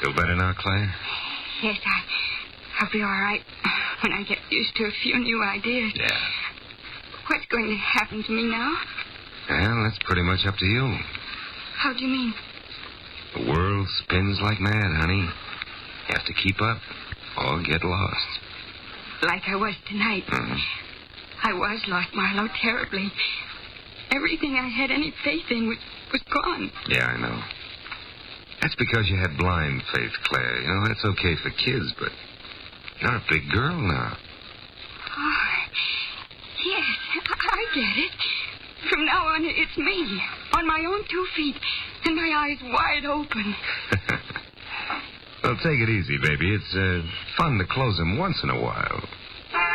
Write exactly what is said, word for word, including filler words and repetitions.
Feel better now, Claire? Yes, I, I'll be all right when I get used to a few new ideas. Yeah. What's going to happen to me now? Well, that's pretty much up to you. How do you mean? The world spins like mad, honey. You have to keep up or get lost. Like I was tonight. Mm-hmm. I was lost, Marlowe, terribly. Everything I had any faith in was, was gone. Yeah, I know. That's because you had blind faith, Claire. You know, that's okay for kids, but you're a big girl now. Oh, yes, I, I get it. From now on, it's me, on my own two feet, and my eyes wide open. Well, take it easy, baby. It's uh, fun to close them once in a while.